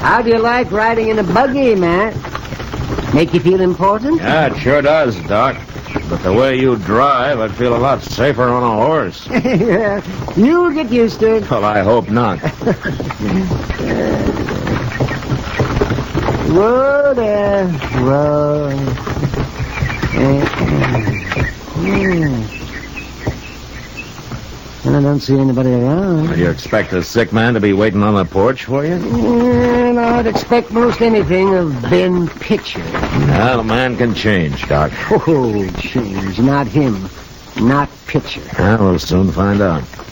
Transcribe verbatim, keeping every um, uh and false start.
How do you like riding in a buggy, Matt? Make you feel important? Yeah, it sure does, Doc. But the way you drive, I'd feel a lot safer on a horse. Yeah, you'll get used to it. Well, I hope not. Whoa there. Whoa. I don't see anybody around. Do you expect a sick man to be waiting on the porch for you? Well, I'd expect most anything of Ben Pitcher. Well, a man can change, Doc. Oh, change. Not him. Not Pitcher. Well, we'll soon find out.